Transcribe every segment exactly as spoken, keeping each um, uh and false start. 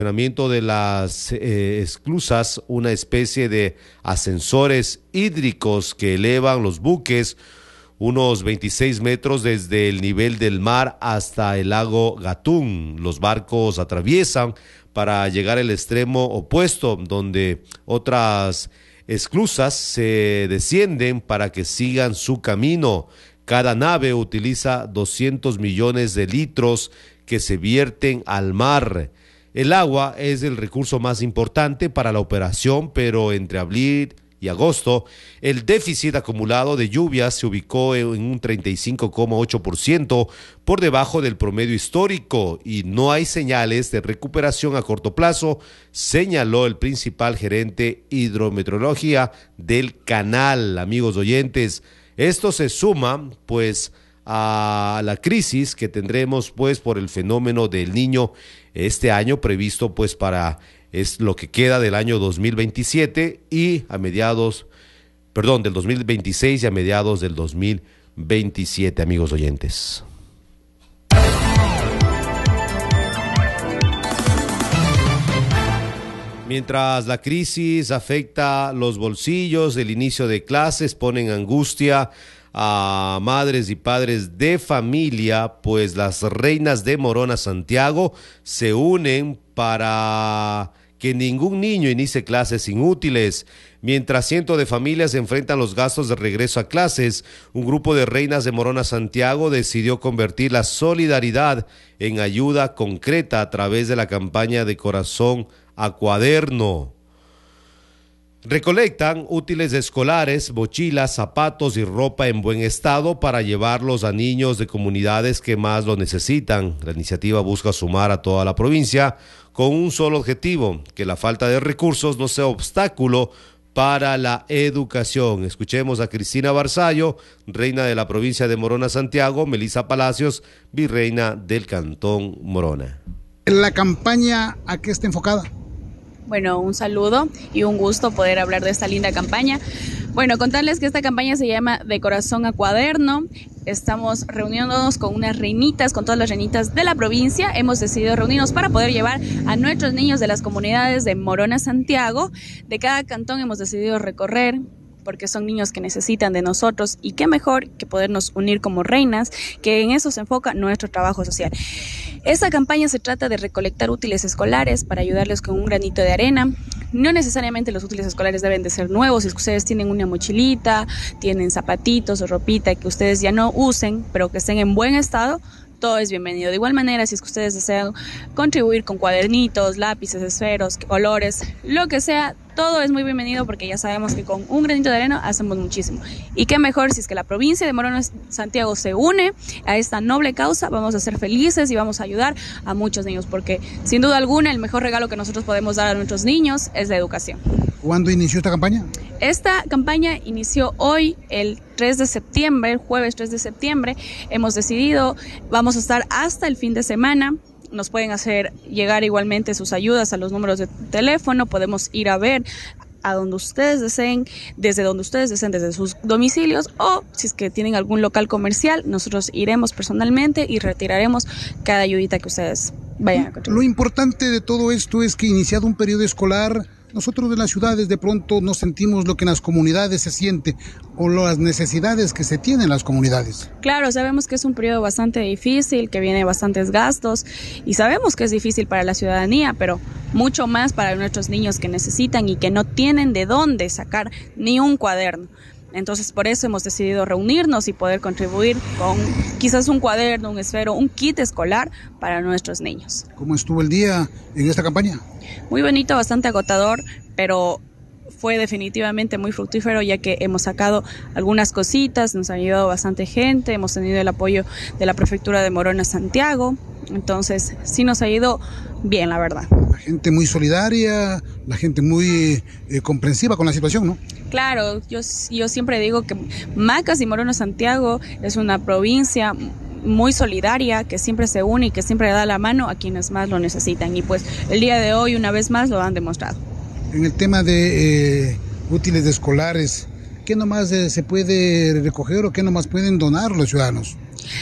funcionamiento de las eh, esclusas, una especie de ascensores hídricos que elevan los buques unos veintiséis metros desde el nivel del mar hasta el lago Gatún. Los barcos atraviesan para llegar al extremo opuesto, donde otras esclusas se descienden para que sigan su camino. Cada nave utiliza doscientos millones de litros que se vierten al mar. El agua es el recurso más importante para la operación, pero entre abril y agosto, el déficit acumulado de lluvias se ubicó en un treinta y cinco coma ocho por ciento por debajo del promedio histórico y no hay señales de recuperación a corto plazo, señaló el principal gerente hidrometeorología del canal. Amigos oyentes, esto se suma pues a la crisis que tendremos pues por el fenómeno del Niño este año previsto pues para es lo que queda del año dos mil veintisiete y a mediados, perdón, del dos mil veintiséis y a mediados del dos mil veintisiete, amigos oyentes. Mientras la crisis afecta los bolsillos, el inicio de clases pone en angustia a madres y padres de familia, pues las reinas de Morona Santiago se unen para que ningún niño inicie clases inútiles. Mientras cientos de familias enfrentan los gastos de regreso a clases, un grupo de reinas de Morona Santiago decidió convertir la solidaridad en ayuda concreta a través de la campaña de Corazón a Cuaderno. Recolectan útiles escolares, mochilas, zapatos y ropa en buen estado para llevarlos a niños de comunidades que más lo necesitan. La iniciativa busca sumar a toda la provincia con un solo objetivo, que la falta de recursos no sea obstáculo para la educación. Escuchemos a Cristina Barzallo, reina de la provincia de Morona Santiago, Melissa Palacios, virreina del Cantón Morona. ¿La campaña a qué está enfocada? Bueno, un saludo y un gusto poder hablar de esta linda campaña. Bueno, contarles que esta campaña se llama De Corazón a Cuaderno. Estamos reuniéndonos con unas reinitas, con todas las reinitas de la provincia. Hemos decidido reunirnos para poder llevar a nuestros niños de las comunidades de Morona Santiago. De cada cantón hemos decidido recorrer, porque son niños que necesitan de nosotros y qué mejor que podernos unir como reinas, que en eso se enfoca nuestro trabajo social. Esta campaña se trata de recolectar útiles escolares para ayudarles con un granito de arena. No necesariamente los útiles escolares deben de ser nuevos. Si ustedes tienen una mochilita, tienen zapatitos o ropita que ustedes ya no usen, pero que estén en buen estado, todo es bienvenido. De igual manera, si es que ustedes desean contribuir con cuadernitos, lápices, esferos, colores, lo que sea, todo es muy bienvenido porque ya sabemos que con un granito de arena hacemos muchísimo. Y qué mejor si es que la provincia de Morona Santiago se une a esta noble causa. Vamos a ser felices y vamos a ayudar a muchos niños porque sin duda alguna el mejor regalo que nosotros podemos dar a nuestros niños es la educación. ¿Cuándo inició esta campaña? Esta campaña inició hoy, el tres de septiembre, el jueves tres de septiembre. Hemos decidido, vamos a estar hasta el fin de semana. Nos pueden hacer llegar igualmente sus ayudas a los números de teléfono. Podemos ir a ver a donde ustedes deseen, desde donde ustedes deseen, desde sus domicilios, o si es que tienen algún local comercial, nosotros iremos personalmente y retiraremos cada ayudita que ustedes vayan a contribuir. Lo importante de todo esto es que iniciado un periodo escolar, nosotros de las ciudades de pronto no sentimos lo que en las comunidades se siente o las necesidades que se tienen en las comunidades. Claro, sabemos que es un periodo bastante difícil, que viene bastantes gastos y sabemos que es difícil para la ciudadanía, pero mucho más para nuestros niños que necesitan y que no tienen de dónde sacar ni un cuaderno. Entonces por eso hemos decidido reunirnos y poder contribuir con quizás un cuaderno, un esfero, un kit escolar para nuestros niños. ¿Cómo estuvo el día en esta campaña? Muy bonito, bastante agotador, pero fue definitivamente muy fructífero ya que hemos sacado algunas cositas, nos ha ayudado bastante gente, hemos tenido el apoyo de la prefectura de Morona Santiago, entonces sí nos ha ido bien, la verdad. La gente muy solidaria, la gente muy eh, comprensiva con la situación, ¿no? Claro, yo, yo siempre digo que Macas y Morona Santiago es una provincia muy solidaria, que siempre se une y que siempre da la mano a quienes más lo necesitan. Y pues el día de hoy, una vez más, lo han demostrado. En el tema de eh, útiles de escolares, ¿qué nomás eh, se puede recoger o qué nomás pueden donar los ciudadanos?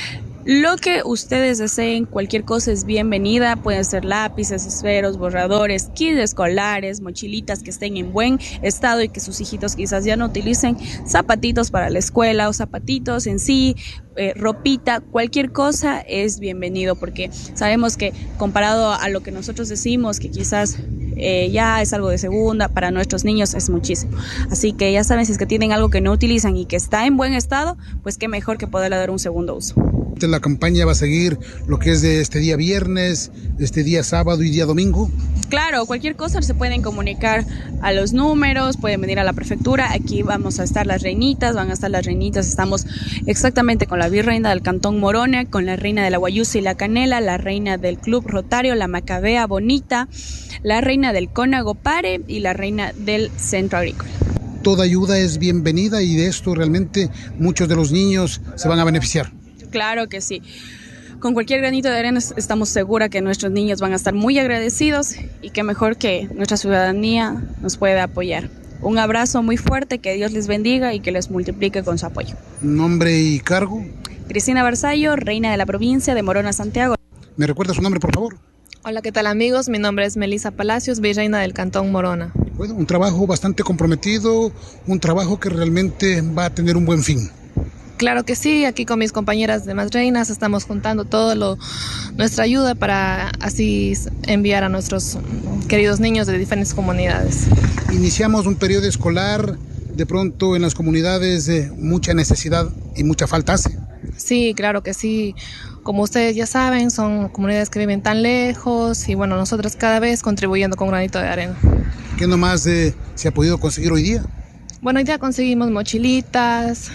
Lo que ustedes deseen, cualquier cosa es bienvenida, pueden ser lápices, esferos, borradores, kits escolares, mochilitas que estén en buen estado y que sus hijitos quizás ya no utilicen, zapatitos para la escuela o zapatitos en sí, eh, ropita, cualquier cosa es bienvenido, porque sabemos que comparado a lo que nosotros decimos, que quizás eh, ya es algo de segunda, para nuestros niños es muchísimo. Así que ya saben, si es que tienen algo que no utilizan y que está en buen estado, pues qué mejor que poderle dar un segundo uso. La campaña va a seguir lo que es de este día viernes, este día sábado y día domingo. Claro, cualquier cosa se pueden comunicar a los números, pueden venir a la prefectura. Aquí vamos a estar las reinitas, van a estar las reinitas. Estamos exactamente con la virreina del Cantón Morona, con la reina de la Guayusa y la Canela, la reina del Club Rotario, la Macabea Bonita, la reina del Conagopare y la reina del Centro Agrícola. Toda ayuda es bienvenida y de esto realmente muchos de los niños se van a beneficiar. Claro que sí. Con cualquier granito de arena estamos seguras que nuestros niños van a estar muy agradecidos y que mejor que nuestra ciudadanía nos pueda apoyar. Un abrazo muy fuerte, que Dios les bendiga y que les multiplique con su apoyo. ¿Nombre y cargo? Cristina Barzallo, reina de la provincia de Morona, Santiago. ¿Me recuerda su nombre, por favor? Hola, ¿qué tal, amigos? Mi nombre es Melissa Palacios, virreina del Cantón Morona. Bueno, un trabajo bastante comprometido, un trabajo que realmente va a tener un buen fin. Claro que sí, aquí con mis compañeras de Más Reinas estamos juntando todo lo, nuestra ayuda para así enviar a nuestros queridos niños de diferentes comunidades. Iniciamos un periodo escolar, de pronto en las comunidades de mucha necesidad y mucha falta hace. Sí, claro que sí. Como ustedes ya saben, son comunidades que viven tan lejos y bueno, nosotros cada vez contribuyendo con granito de arena. ¿Qué nomás eh, se ha podido conseguir hoy día? Bueno, hoy día conseguimos mochilitas,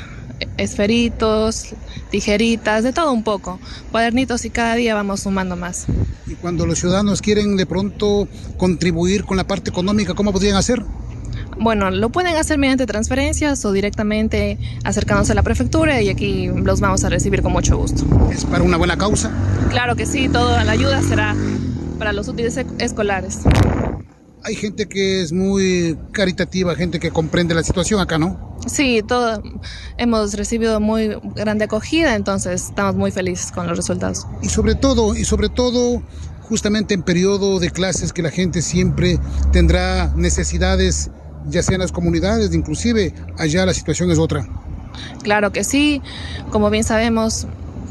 esferitos, tijeritas, de todo un poco, cuadernitos y cada día vamos sumando más. Y cuando los ciudadanos quieren de pronto contribuir con la parte económica, ¿cómo podrían hacer? Bueno, lo pueden hacer mediante transferencias o directamente acercándose a la prefectura y aquí los vamos a recibir con mucho gusto. ¿Es para una buena causa? Claro que sí, toda la ayuda será para los útiles escolares. Hay gente que es muy caritativa, gente que comprende la situación acá, ¿no? Sí, todo, hemos recibido muy grande acogida, entonces estamos muy felices con los resultados. Y sobre todo, y sobre todo, justamente en periodo de clases que la gente siempre tendrá necesidades, ya sea en las comunidades, inclusive allá la situación es otra. Claro que sí, como bien sabemos,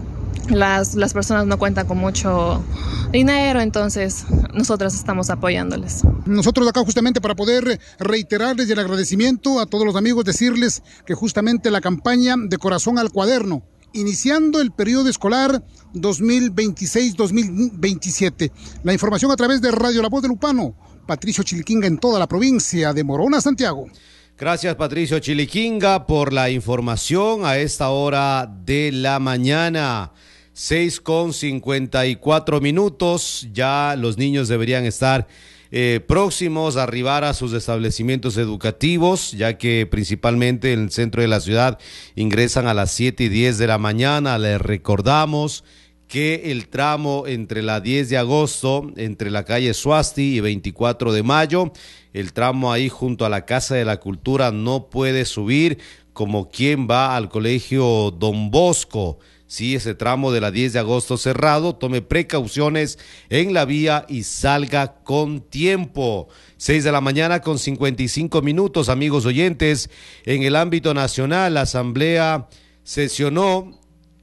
las, las personas no cuentan con mucho dinero, entonces nosotros estamos apoyándoles. Nosotros acá justamente para poder reiterarles el agradecimiento a todos los amigos, decirles que justamente la campaña de Corazón al Cuaderno, iniciando el periodo escolar dos mil veintiséis dos mil veintisiete. La información a través de Radio La Voz de Lupano, Patricio Chiliquinga en toda la provincia de Morona, Santiago. Gracias, Patricio Chiliquinga, por la información a esta hora de la mañana. seis con cincuenta y cuatro minutos, ya los niños deberían estar eh, próximos a arribar a sus establecimientos educativos, ya que principalmente en el centro de la ciudad ingresan a las siete y diez de la mañana. Les recordamos que el tramo entre la diez de agosto, entre la calle Suasti y veinticuatro de mayo, el tramo ahí junto a la Casa de la Cultura no puede subir como quien va al colegio Don Bosco. Sí, ese tramo de la diez de agosto cerrado, tome precauciones en la vía y salga con tiempo. seis de la mañana con cincuenta y cinco minutos, amigos oyentes. En el ámbito nacional, la Asamblea sesionó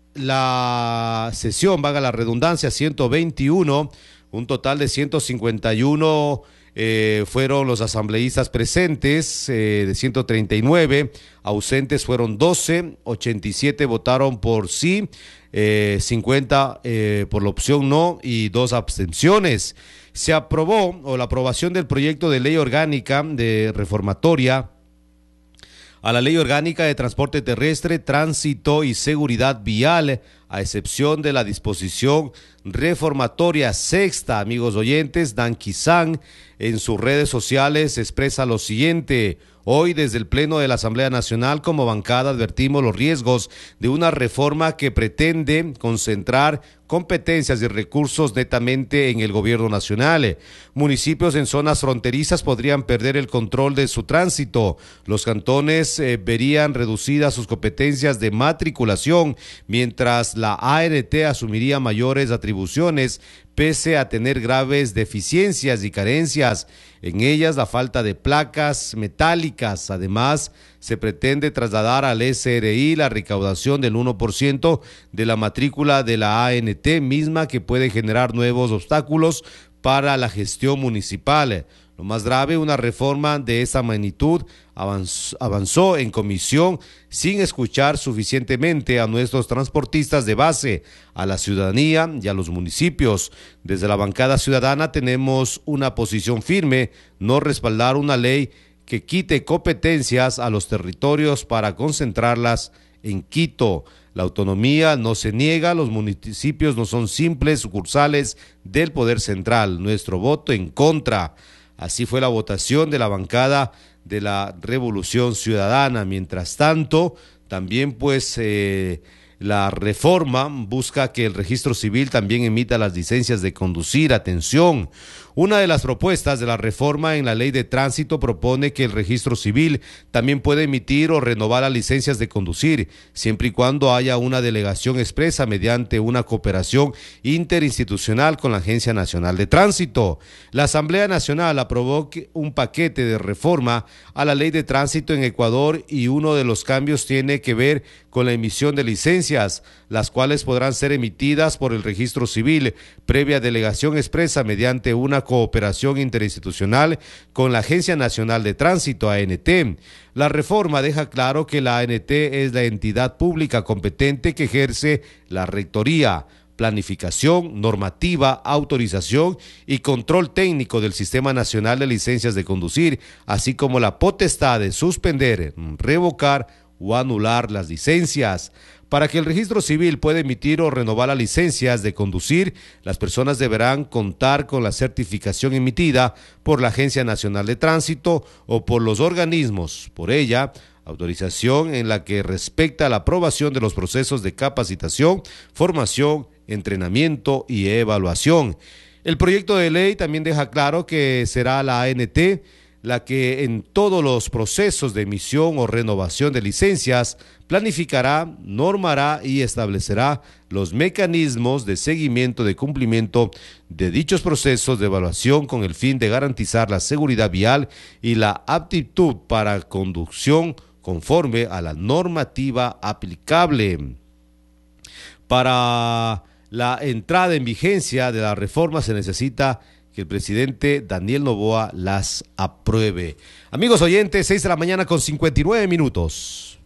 la sesión, valga la redundancia, ciento veintiuno, un total de ciento cincuenta y uno eh, fueron los asambleístas presentes, eh, de ciento treinta y nueve, ausentes fueron doce, ochenta y siete votaron por sí, eh, cincuenta eh, por la opción no y dos abstenciones. Se aprobó, o la aprobación del proyecto de ley orgánica de reformatoria a la Ley Orgánica de Transporte Terrestre, Tránsito y Seguridad Vial, a excepción de la disposición reformatoria sexta. Amigos oyentes, Dan Kizan en sus redes sociales expresa lo siguiente: Hoy, desde el Pleno de la Asamblea Nacional, como bancada, advertimos los riesgos de una reforma que pretende concentrar competencias y recursos netamente en el gobierno nacional. Municipios en zonas fronterizas podrían perder el control de su tránsito. Los cantones eh, verían reducidas sus competencias de matriculación, mientras la A N T asumiría mayores atribuciones, pese a tener graves deficiencias y carencias. En ellas, la falta de placas metálicas. Además, se pretende trasladar al S R I la recaudación del uno por ciento de la matrícula de la A N T, misma que puede generar nuevos obstáculos para la gestión municipal. Lo más grave, una reforma de esa magnitud avanzó, avanzó en comisión sin escuchar suficientemente a nuestros transportistas de base, a la ciudadanía y a los municipios. Desde la bancada ciudadana tenemos una posición firme: no respaldar una ley que quite competencias a los territorios para concentrarlas en Quito. La autonomía no se niega, los municipios no son simples sucursales del poder central. Nuestro voto en contra. Así fue la votación de la bancada de la Revolución Ciudadana. Mientras tanto, también pues eh, la reforma busca que el registro civil también emita las licencias de conducir. Atención, una de las propuestas de la reforma en la ley de tránsito propone que el registro civil también puede emitir o renovar las licencias de conducir, siempre y cuando haya una delegación expresa mediante una cooperación interinstitucional con la Agencia Nacional de Tránsito. La Asamblea Nacional aprobó un paquete de reforma a la ley de tránsito en Ecuador, y uno de los cambios tiene que ver con la emisión de licencias, las cuales podrán ser emitidas por el registro civil previa delegación expresa mediante una cooperación interinstitucional con la Agencia Nacional de Tránsito, A N T. La reforma deja claro que la A N T es la entidad pública competente que ejerce la rectoría, planificación, normativa, autorización y control técnico del Sistema Nacional de Licencias de Conducir, así como la potestad de suspender, revocar o anular las licencias. Para que el registro civil pueda emitir o renovar las licencias de conducir, las personas deberán contar con la certificación emitida por la Agencia Nacional de Tránsito o por los organismos por ella, autorización en la que respecta a la aprobación de los procesos de capacitación, formación, entrenamiento y evaluación. El proyecto de ley también deja claro que será la A N T la que en todos los procesos de emisión o renovación de licencias planificará, normará y establecerá los mecanismos de seguimiento de cumplimiento de dichos procesos de evaluación con el fin de garantizar la seguridad vial y la aptitud para conducción conforme a la normativa aplicable. Para la entrada en vigencia de la reforma se necesita que el presidente Daniel Noboa las apruebe. Amigos oyentes, seis de la mañana con cincuenta y nueve minutos.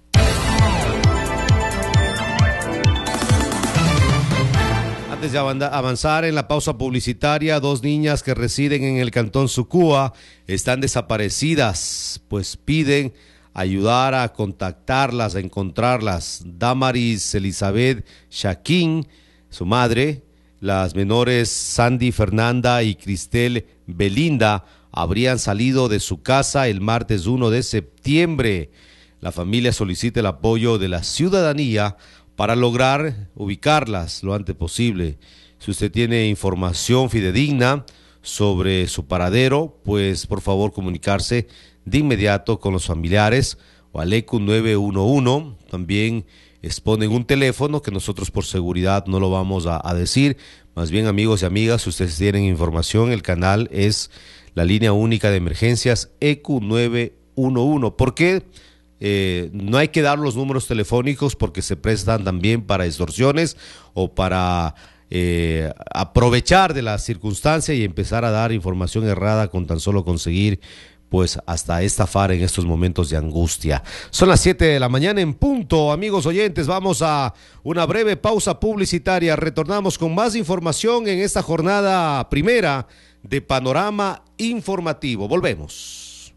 Antes de avanzar en la pausa publicitaria, dos niñas que residen en el cantón Sucúa están desaparecidas, pues piden ayudar a contactarlas, a encontrarlas. Damaris Elizabeth Shaquín, su madre, las menores Sandy Fernanda y Cristel Belinda habrían salido de su casa el martes uno de septiembre. La familia solicita el apoyo de la ciudadanía para lograr ubicarlas lo antes posible. Si usted tiene información fidedigna sobre su paradero, pues por favor comunicarse de inmediato con los familiares o al E Q nueve uno uno. También exponen un teléfono que nosotros por seguridad no lo vamos a, a decir. Más bien, amigos y amigas, si ustedes tienen información, el canal es la línea única de emergencias E Q nueve uno uno. ¿Por qué? Eh, no hay que dar los números telefónicos porque se prestan también para extorsiones o para eh, aprovechar de la circunstancia y empezar a dar información errada con tan solo conseguir pues hasta estafar en estos momentos de angustia. Son las siete de la mañana en punto, amigos oyentes. Vamos a una breve pausa publicitaria. Retornamos con más información en esta jornada primera de Panorama Informativo. Volvemos.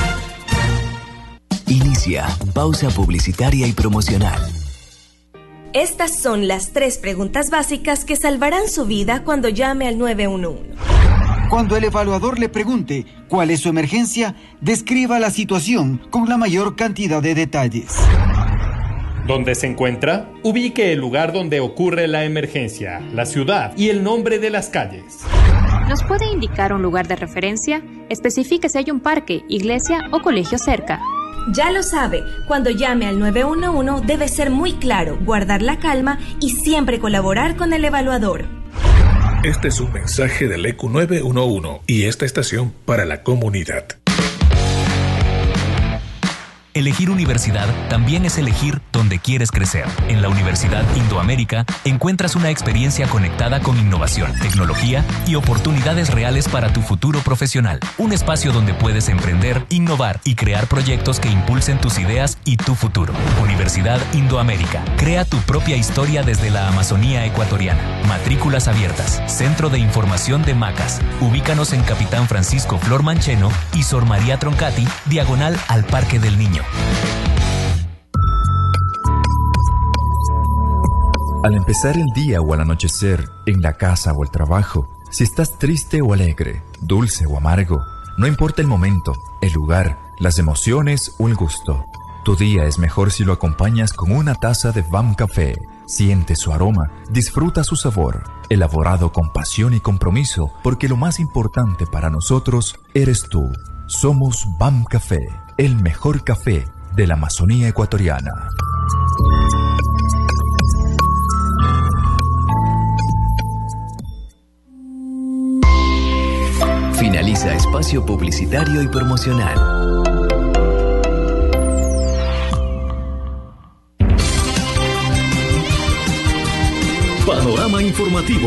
Inicia pausa publicitaria y promocional. Estas son las tres preguntas básicas que salvarán su vida cuando llame al nueve uno uno. Cuando el evaluador le pregunte cuál es su emergencia, describa la situación con la mayor cantidad de detalles. ¿Dónde se encuentra? Ubique el lugar donde ocurre la emergencia, la ciudad y el nombre de las calles. ¿Nos puede indicar un lugar de referencia? Especifique si hay un parque, iglesia o colegio cerca. Ya lo sabe, cuando llame al nueve uno uno debe ser muy claro, guardar la calma y siempre colaborar con el evaluador. Este es un mensaje del E Q nueve uno uno y esta estación para la comunidad. Elegir universidad también es elegir dónde quieres crecer. En la Universidad Indoamérica encuentras una experiencia conectada con innovación, tecnología y oportunidades reales para tu futuro profesional. Un espacio donde puedes emprender, innovar y crear proyectos que impulsen tus ideas y tu futuro. Universidad Indoamérica. Crea tu propia historia desde la Amazonía ecuatoriana. Matrículas abiertas. Centro de Información de Macas. Ubícanos en Capitán Francisco Flor Mancheno y Sor María Troncati, diagonal al Parque del Niño. Al empezar el día o al anochecer, en la casa o el trabajo, si estás triste o alegre, dulce o amargo, no importa el momento, el lugar, las emociones o el gusto. Tu día es mejor si lo acompañas con una taza de V A M Café. Siente su aroma, disfruta su sabor, elaborado con pasión y compromiso, porque lo más importante para nosotros eres tú. Somos V A M Café, el mejor café de la Amazonía ecuatoriana. Finaliza espacio publicitario y promocional. Panorama informativo.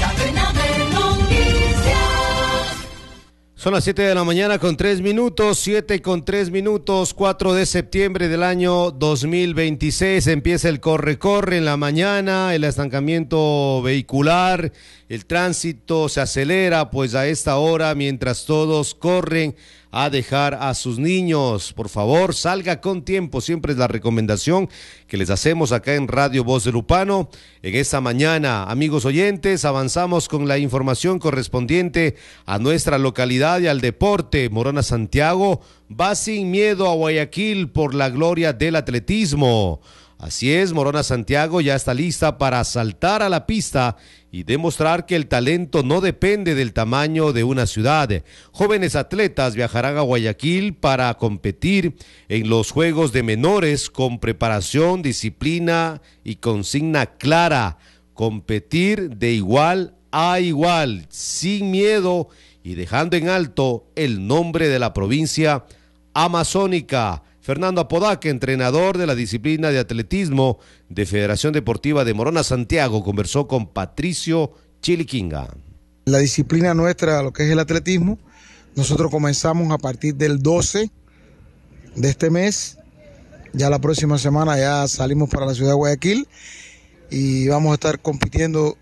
Son las siete de la mañana con tres minutos, siete con tres minutos, cuatro de septiembre del año dos mil veintiséis. Empieza el corre-corre en la mañana, el estancamiento vehicular, el tránsito se acelera, pues a esta hora, mientras todos corren a dejar a sus niños. Por favor, salga con tiempo, siempre es la recomendación que les hacemos acá en Radio Voz de Lupano. En esta mañana, amigos oyentes, avanzamos con la información correspondiente a nuestra localidad y al deporte. Morona Santiago va sin miedo a Guayaquil por la gloria del atletismo. Así es, Morona Santiago ya está lista para saltar a la pista y demostrar que el talento no depende del tamaño de una ciudad. Jóvenes atletas viajarán a Guayaquil para competir en los Juegos de Menores con preparación, disciplina y consigna clara. Competir de igual a igual, sin miedo y dejando en alto el nombre de la provincia amazónica. Fernando Apodaca, entrenador de la disciplina de atletismo de Federación Deportiva de Morona Santiago, conversó con Patricio Chiliquinga. La disciplina nuestra, lo que es el atletismo, nosotros comenzamos a partir del doce de este mes. Ya la próxima semana ya salimos para la ciudad de Guayaquil y vamos a estar compitiendo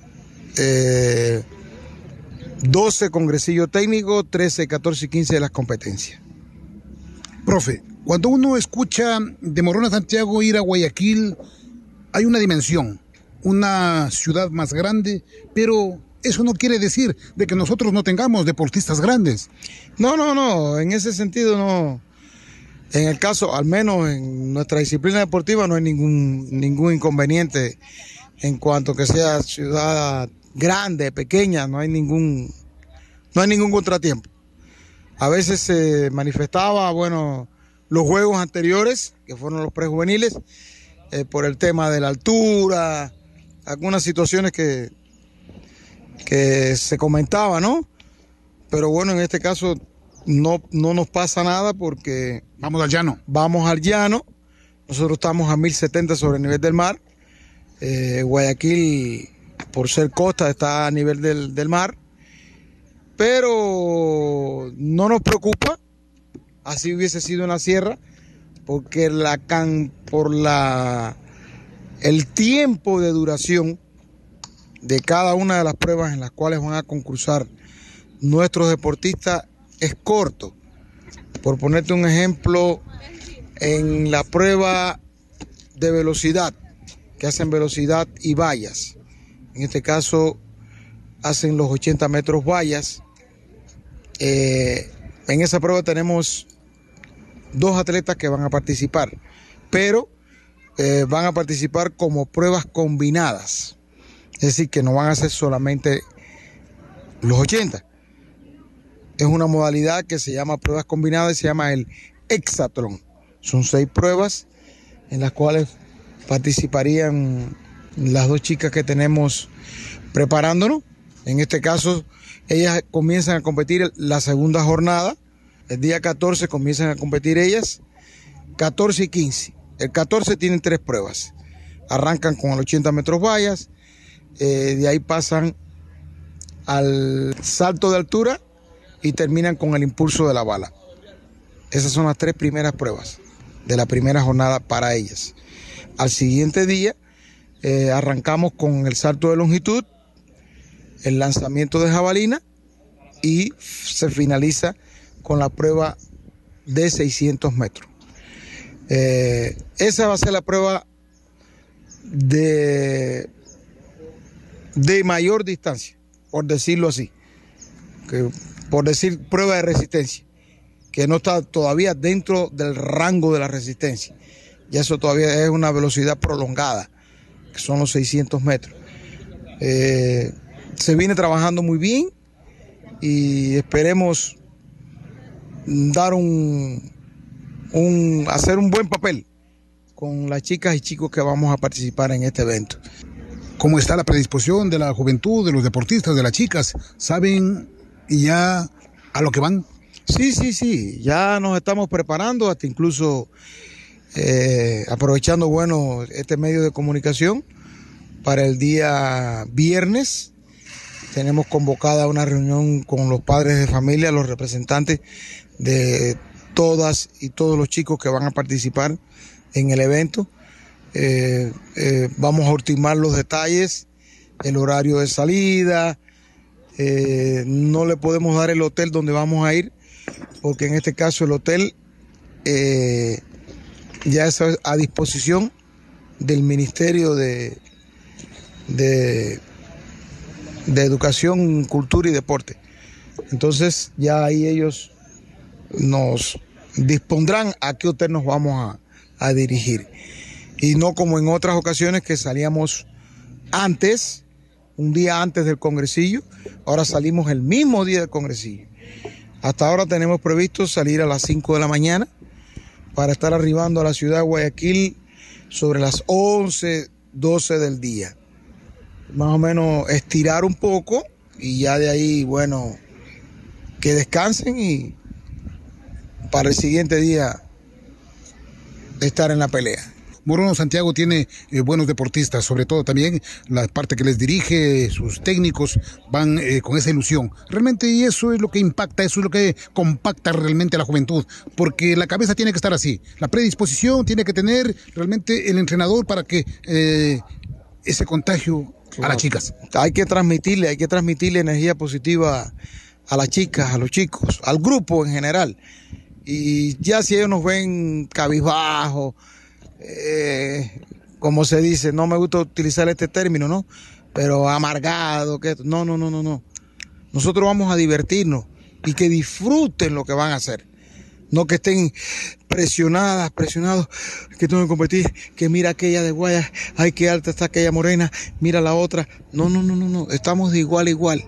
eh, doce congresillo técnico, trece, catorce y quince de las competencias. Profe, cuando uno escucha de Morona Santiago ir a Guayaquil, hay una dimensión, una ciudad más grande, pero eso no quiere decir de que nosotros no tengamos deportistas grandes. No, no, no, en ese sentido no. En el caso, al menos en nuestra disciplina deportiva, no hay ningún, ningún inconveniente en cuanto que sea ciudad grande, pequeña, no hay ningún, no hay ningún contratiempo. A veces se manifestaba, bueno, los juegos anteriores, que fueron los prejuveniles, eh, por el tema de la altura, algunas situaciones que, que se comentaba, ¿no? Pero bueno, en este caso no, no nos pasa nada porque... Vamos al llano. Vamos al llano. Nosotros estamos a mil setenta sobre el nivel del mar. Eh, Guayaquil, por ser costa, está a nivel del, del mar. Pero no nos preocupa, así hubiese sido en la sierra, porque la can, por la el tiempo de duración de cada una de las pruebas en las cuales van a concursar nuestros deportistas es corto. Por ponerte un ejemplo, en la prueba de velocidad, que hacen velocidad y vallas. En este caso hacen los ochenta metros vallas. Eh, en esa prueba tenemos dos atletas que van a participar, pero eh, van a participar como pruebas combinadas. Es decir, que no van a ser solamente los ochenta. Es una modalidad que se llama pruebas combinadas y se llama el hexatlón. Son seis pruebas en las cuales participarían las dos chicas que tenemos preparándonos. En este caso, ellas comienzan a competir la segunda jornada. El día catorce comienzan a competir ellas, catorce y quince. El catorce tienen tres pruebas. Arrancan con el ochenta metros vallas, eh, de ahí pasan al salto de altura y terminan con el impulso de la bala. Esas son las tres primeras pruebas de la primera jornada para ellas. Al siguiente día eh, arrancamos con el salto de longitud, el lanzamiento de jabalina y se finaliza con la prueba de seiscientos metros. Eh, esa va a ser la prueba de, de mayor distancia, por decirlo así, que, por decir prueba de resistencia, que no está todavía dentro del rango de la resistencia. Ya eso todavía es una velocidad prolongada, que son los seiscientos metros. Eh, se viene trabajando muy bien y esperemos dar un, un, hacer un buen papel con las chicas y chicos que vamos a participar en este evento. ¿Cómo está la predisposición de la juventud, de los deportistas, de las chicas? ¿Saben ya a lo que van? Sí, sí, sí, ya nos estamos preparando, hasta incluso eh, aprovechando, bueno, este medio de comunicación para el día viernes. Tenemos convocada una reunión con los padres de familia, los representantes de todas y todos los chicos que van a participar en el evento. Eh, eh, vamos a ultimar los detalles, el horario de salida. Eh, no le podemos dar el hotel donde vamos a ir, porque en este caso el hotel eh, ya es a disposición del Ministerio de, de, de Educación, Cultura y Deporte. Entonces ya ahí ellos nos dispondrán a qué hotel nos vamos a, a dirigir. Y no como en otras ocasiones que salíamos antes, un día antes del congresillo, ahora salimos el mismo día del congresillo. Hasta ahora tenemos previsto salir a las cinco de la mañana para estar arribando a la ciudad de Guayaquil sobre las once, doce del día. Más o menos estirar un poco y ya de ahí, bueno, que descansen y para el siguiente día estar en la pelea. Morona Santiago tiene eh, buenos deportistas, sobre todo también la parte que les dirige, sus técnicos van eh, con esa ilusión. Realmente y eso es lo que impacta, eso es lo que compacta realmente a la juventud, porque la cabeza tiene que estar así, la predisposición tiene que tener realmente el entrenador para que eh, ese contagio claro. a las chicas. Hay que transmitirle, hay que transmitirle energía positiva a las chicas, a los chicos, al grupo en general. Y ya si ellos nos ven cabizbajos, Eh, como se dice, no me gusta utilizar este término, ¿no? Pero amargado, que no, no, no, no, no. Nosotros vamos a divertirnos y que disfruten lo que van a hacer. No que estén presionadas, presionados, que tengo que competir, que mira aquella de Guaya, ay, qué alta está aquella morena, mira la otra. No, no, no, no, no. Estamos de igual a igual.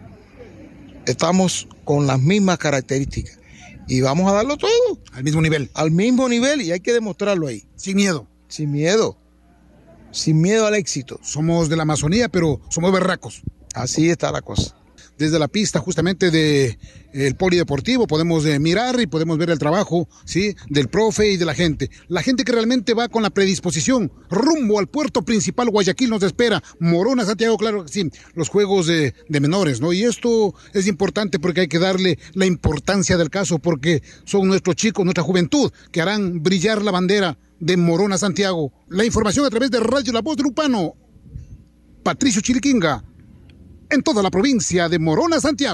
Estamos con las mismas características. Y vamos a darlo todo. Al mismo nivel. Al mismo nivel y hay que demostrarlo ahí. Sin miedo. Sin miedo. Sin miedo al éxito. Somos de la Amazonía, pero somos berracos. Así está la cosa. Desde la pista justamente de el polideportivo podemos eh, mirar y podemos ver el trabajo, ¿sí? Del profe y de la gente. La gente que realmente va con la predisposición rumbo al puerto principal. Guayaquil nos espera. Morona Santiago, claro que sí. Los juegos de, de menores, ¿no? Y esto es importante porque hay que darle la importancia del caso, porque son nuestros chicos, nuestra juventud, que harán brillar la bandera de Morona Santiago. La información a través de Radio La Voz del Upano. Patricio Chiliquinga. En toda la provincia de Morona, Santiago.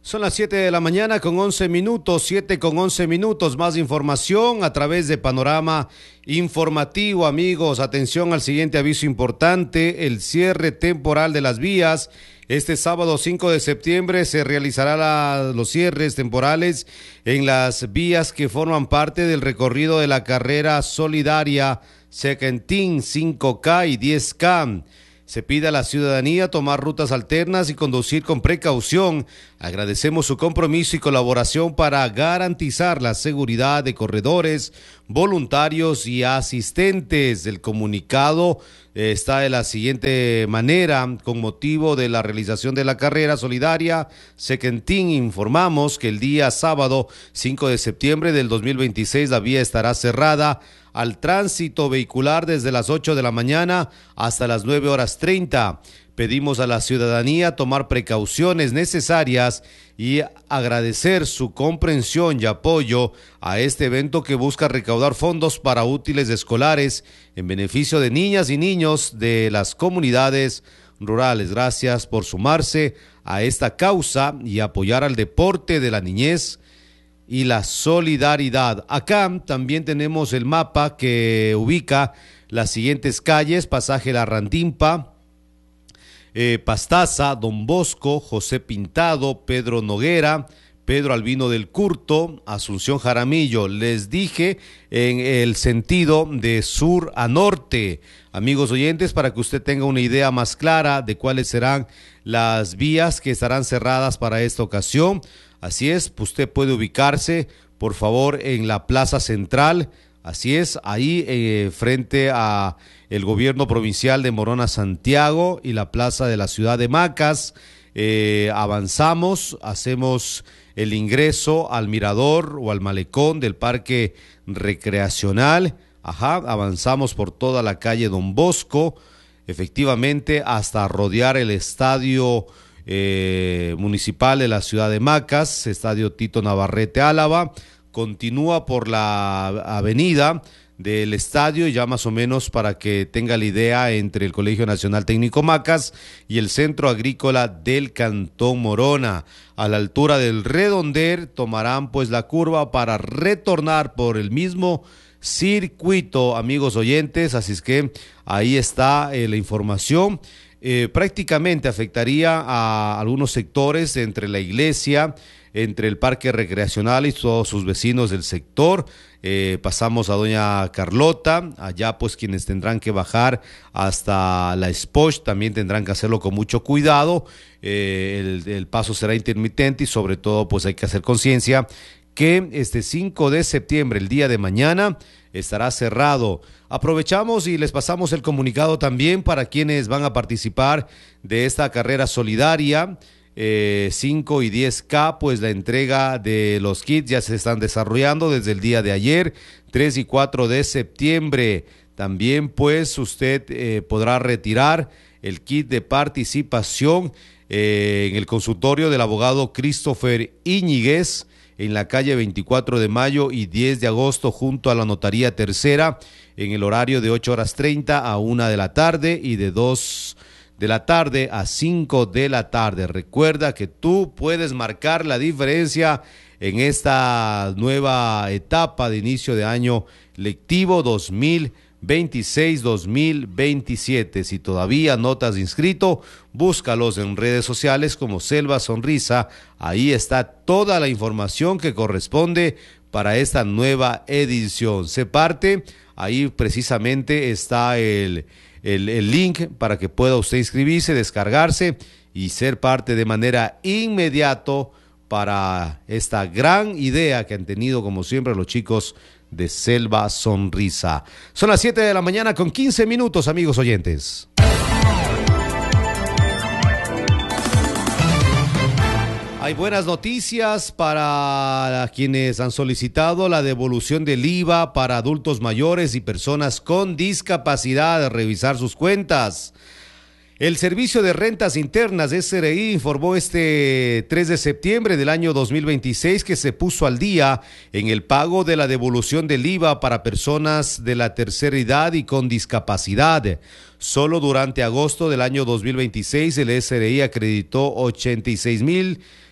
Son las siete de la mañana con once minutos, siete con once minutos. Más información a través de Panorama Informativo, amigos. Atención al siguiente aviso importante: el cierre temporal de las vías. Este sábado cinco de septiembre se realizará la, los cierres temporales en las vías que forman parte del recorrido de la carrera solidaria Sequentín cinco K y diez K. Se pide a la ciudadanía tomar rutas alternas y conducir con precaución. Agradecemos su compromiso y colaboración para garantizar la seguridad de corredores, voluntarios y asistentes. El comunicado eh, está de la siguiente manera: con motivo de la realización de la carrera solidaria Sequentín, informamos que el día sábado cinco de septiembre del dos mil veintiséis la vía estará cerrada al tránsito vehicular desde las ocho de la mañana hasta las nueve horas treinta. Pedimos a la ciudadanía tomar precauciones necesarias y agradecer su comprensión y apoyo a este evento que busca recaudar fondos para útiles escolares en beneficio de niñas y niños de las comunidades rurales. Gracias por sumarse a esta causa y apoyar al deporte de la niñez y la solidaridad. Acá también tenemos el mapa que ubica las siguientes calles: Pasaje La Randimpa, eh, Pastaza, Don Bosco, José Pintado, Pedro Noguera, Pedro Albino del Curto, Asunción Jaramillo. Les dije en el sentido de sur a norte, amigos oyentes, para que usted tenga una idea más clara de cuáles serán las vías que estarán cerradas para esta ocasión. Así es, usted puede ubicarse, por favor, en la Plaza Central. Así es, ahí eh, frente a el gobierno provincial de Morona Santiago y la plaza de la ciudad de Macas. Eh, avanzamos, hacemos el ingreso al mirador o al malecón del parque recreacional. Ajá, avanzamos por toda la calle Don Bosco, efectivamente, hasta rodear el estadio Eh, municipal de la ciudad de Macas, Estadio Tito Navarrete Álava. Continúa por la avenida del estadio, ya más o menos para que tenga la idea, entre el Colegio Nacional Técnico Macas y el Centro Agrícola del Cantón Morona. A la altura del Redonder tomarán pues la curva para retornar por el mismo circuito, amigos oyentes. Así es que ahí está eh, la información. Eh, prácticamente afectaría a algunos sectores entre la iglesia, entre el parque recreacional y todos sus vecinos del sector. Eh, pasamos a Doña Carlota, allá pues quienes tendrán que bajar hasta la Spoch también tendrán que hacerlo con mucho cuidado. Eh, el, el paso será intermitente y sobre todo pues hay que hacer conciencia que este cinco de septiembre, el día de mañana, estará cerrado. Aprovechamos y les pasamos el comunicado también para quienes van a participar de esta carrera solidaria eh, cinco y diez K, pues la entrega de los kits ya se están desarrollando desde el día de ayer, tres y cuatro de septiembre. También pues usted eh, podrá retirar el kit de participación eh, en el consultorio del abogado Christopher Íñiguez, en la calle veinticuatro de mayo y diez de agosto, junto a la Notaría Tercera, en el horario de ocho horas treinta a una de la tarde y de dos de la tarde a cinco de la tarde. Recuerda que tú puedes marcar la diferencia en esta nueva etapa de inicio de año lectivo dos mil veintiséis dos mil veintisiete. Si todavía no te has inscrito, búscalos en redes sociales como Selva Sonrisa. Ahí está toda la información que corresponde para esta nueva edición. Se parte, ahí precisamente está el, el, el link para que pueda usted inscribirse, descargarse y ser parte de manera inmediata para esta gran idea que han tenido, como siempre, los chicos de Selva Sonrisa. Son las siete de la mañana con quince minutos, amigos oyentes. Hay buenas noticias para quienes han solicitado la devolución del I V A para adultos mayores y personas con discapacidad, revisar sus cuentas. El Servicio de Rentas Internas de S R I informó este tres de septiembre del año dos mil veintiséis que se puso al día en el pago de la devolución del I V A para personas de la tercera edad y con discapacidad. Solo durante agosto del año dos mil veintiséis el S R I acreditó ochenta y seis mil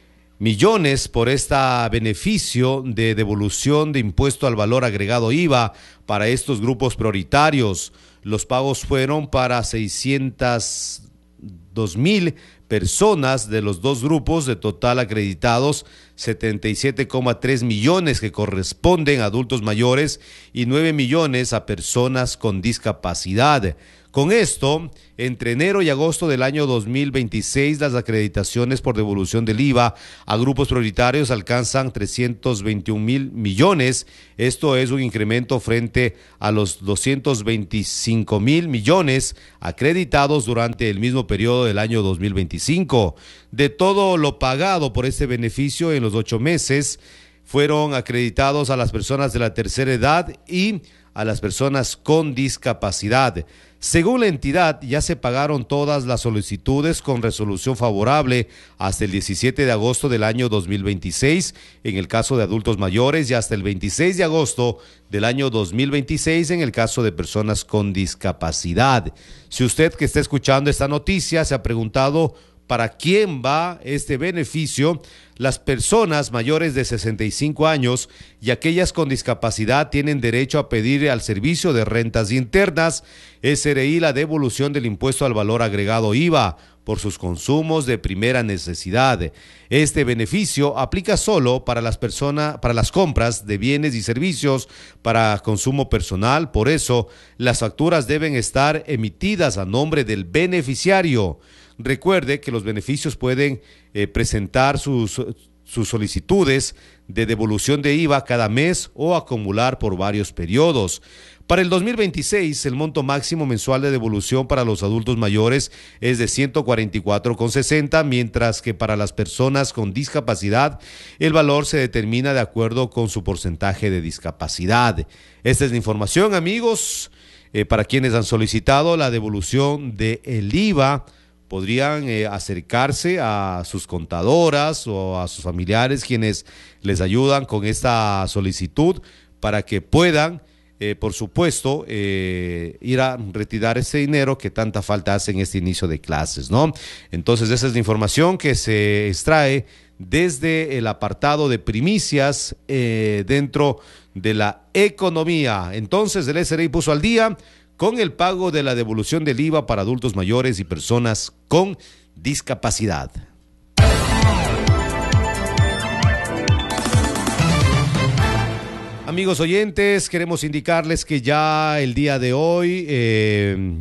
millones por este beneficio de devolución de impuesto al valor agregado I V A para estos grupos prioritarios. Los pagos fueron para seiscientos dos mil personas de los dos grupos, de total acreditados setenta y siete coma tres millones que corresponden a adultos mayores y nueve millones a personas con discapacidad. Con esto, entre enero y agosto del año dos mil veintiséis, las acreditaciones por devolución del I V A a grupos prioritarios alcanzan trescientos veintiún mil millones. Esto es un incremento frente a los doscientos veinticinco mil millones acreditados durante el mismo periodo del año dos mil veinticinco. De todo lo pagado por este beneficio en los ocho meses, fueron acreditados a las personas de la tercera edad y a las personas con discapacidad. Según la entidad, ya se pagaron todas las solicitudes con resolución favorable hasta el diecisiete de agosto del año dos mil veintiséis en el caso de adultos mayores y hasta el veintiséis de agosto del año dos mil veintiséis en el caso de personas con discapacidad. Si usted que está escuchando esta noticia se ha preguntado ¿para quién va este beneficio? Las personas mayores de sesenta y cinco años y aquellas con discapacidad tienen derecho a pedir al Servicio de Rentas Internas, S R I, la devolución del impuesto al valor agregado I V A por sus consumos de primera necesidad. Este beneficio aplica solo para las personas, para las compras de bienes y servicios para consumo personal. Por eso, las facturas deben estar emitidas a nombre del beneficiario. Recuerde que los beneficios pueden eh, presentar sus, sus solicitudes de devolución de I V A cada mes o acumular por varios periodos. Para el dos mil veintiséis, el monto máximo mensual de devolución para los adultos mayores es de ciento cuarenta y cuatro con sesenta, mientras que para las personas con discapacidad el valor se determina de acuerdo con su porcentaje de discapacidad. Esta es la información, amigos, eh, para quienes han solicitado la devolución del I V A. Podrían eh, acercarse a sus contadoras o a sus familiares quienes les ayudan con esta solicitud para que puedan, eh, por supuesto, eh, ir a retirar ese dinero que tanta falta hace en este inicio de clases, ¿no? Entonces, esa es la información que se extrae desde el apartado de primicias eh, dentro de la economía. Entonces, el S R I puso al día con el pago de la devolución del I V A para adultos mayores y personas con discapacidad. Amigos oyentes, queremos indicarles que ya el día de hoy eh,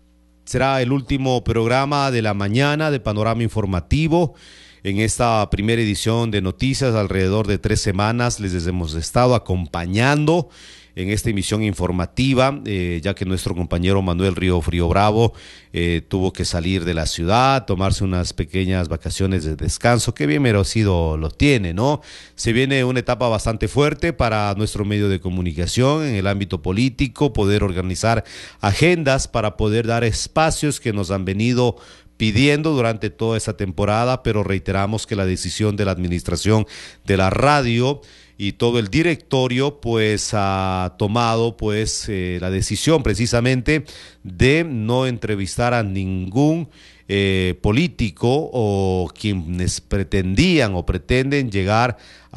será el último programa de la mañana de Panorama Informativo. En esta primera edición de noticias, alrededor de tres semanas, les hemos estado acompañando en esta emisión informativa, eh, ya que nuestro compañero Manuel Río Frío Bravo eh, tuvo que salir de la ciudad, tomarse unas pequeñas vacaciones de descanso, que bien merecido lo tiene, ¿no? Se viene una etapa bastante fuerte para nuestro medio de comunicación en el ámbito político, poder organizar agendas para poder dar espacios que nos han venido pidiendo durante toda esta temporada, pero reiteramos que la decisión de la administración de la radio y todo el directorio pues ha tomado pues eh, la decisión precisamente de no entrevistar a ningún eh, político o quienes pretendían o pretenden llegar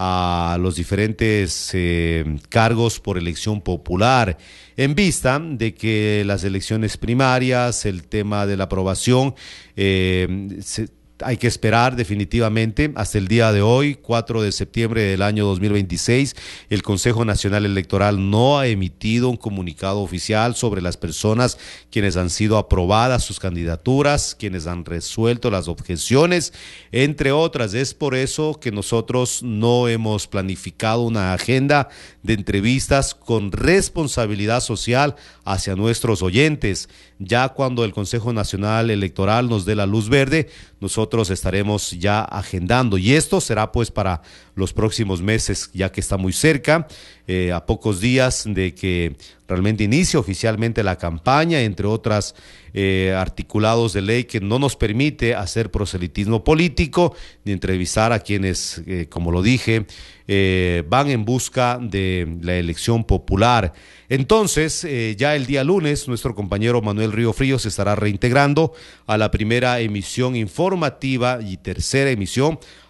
a los diferentes eh, cargos por elección popular, en vista de que las elecciones primarias, el tema de la aprobación, eh, se hay que esperar definitivamente hasta el día de hoy, cuatro de septiembre del año dos mil veintiséis. El Consejo Nacional Electoral no ha emitido un comunicado oficial sobre las personas quienes han sido aprobadas sus candidaturas, quienes han resuelto las objeciones, entre otras. Es por eso que nosotros no hemos planificado una agenda de entrevistas con responsabilidad social hacia nuestros oyentes. Ya cuando el Consejo Nacional Electoral nos dé la luz verde, nosotros estaremos ya agendando, y esto será pues para los próximos meses, ya que está muy cerca, eh, a pocos días de que realmente inicie oficialmente la campaña, entre otras eh, articulados de ley que no nos permite hacer proselitismo político ni entrevistar a quienes, eh, como lo dije, eh, van en busca de la elección popular. Entonces, eh, ya el día lunes, nuestro compañero Manuel Río Frío se estará reintegrando a la primera emisión informativa y tercera emisión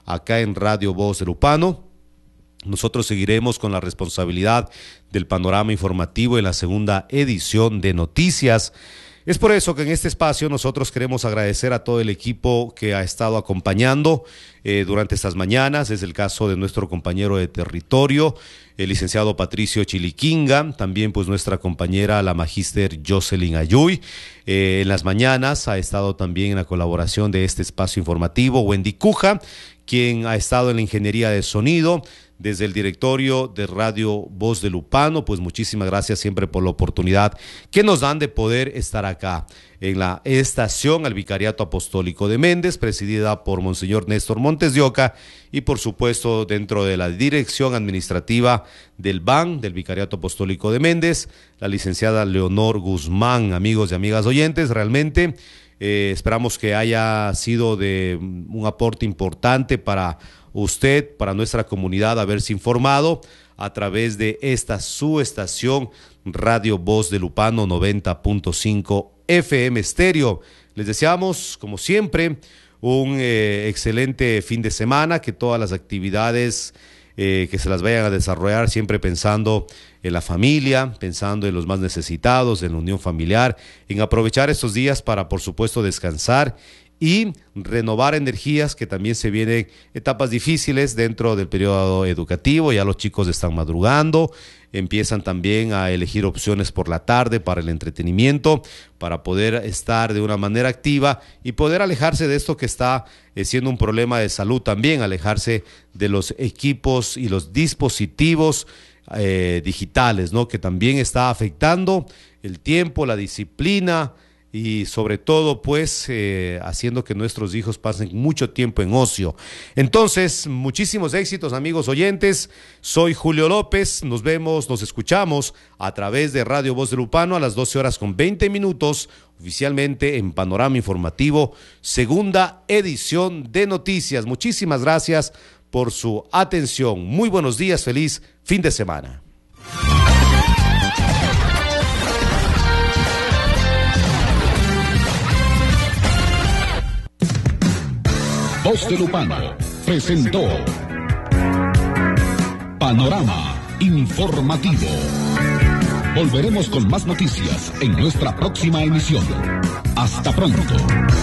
acá en Radio Voz de Lupano. Nosotros seguiremos con la responsabilidad del panorama informativo en la segunda edición de Noticias. Es por eso que en este espacio nosotros queremos agradecer a todo el equipo que ha estado acompañando eh, durante estas mañanas. Es el caso de nuestro compañero de territorio, el licenciado Patricio Chiliquinga, también pues nuestra compañera la magíster Jocelyn Ayuy. Eh, en las mañanas ha estado también en la colaboración de este espacio informativo Wendy Cuja, quien ha estado en la ingeniería de sonido. Desde el directorio de Radio Voz de Lupano, pues muchísimas gracias siempre por la oportunidad que nos dan de poder estar acá en la estación al Vicariato Apostólico de Méndez, presidida por Monseñor Néstor Montes de Oca, y por supuesto dentro de la dirección administrativa del B A N, del Vicariato Apostólico de Méndez, la licenciada Leonor Guzmán. Amigos y amigas oyentes, realmente eh, esperamos que haya sido de un aporte importante para usted, para nuestra comunidad, haberse informado a través de esta su estación Radio Voz de Lupano noventa punto cinco F M Estéreo. Les deseamos, como siempre, un eh, excelente fin de semana, que todas las actividades eh, que se las vayan a desarrollar siempre pensando en la familia, pensando en los más necesitados, en la unión familiar, en aprovechar estos días para, por supuesto, descansar y renovar energías, que también se vienen etapas difíciles dentro del periodo educativo. Ya los chicos están madrugando, empiezan también a elegir opciones por la tarde para el entretenimiento, para poder estar de una manera activa y poder alejarse de esto que está eh, siendo un problema de salud también, alejarse de los equipos y los dispositivos eh, digitales, ¿no? Que también está afectando el tiempo, la disciplina, y sobre todo pues eh, haciendo que nuestros hijos pasen mucho tiempo en ocio. Entonces, muchísimos éxitos, amigos oyentes. Soy Julio López, nos vemos, nos escuchamos a través de Radio Voz de Lupano a las doce horas con veinte minutos, oficialmente en Panorama Informativo, segunda edición de Noticias. Muchísimas gracias por su atención. Muy buenos días, feliz fin de semana. Voz de Lupano presentó Panorama Informativo. Volveremos con más noticias en nuestra próxima emisión. Hasta pronto.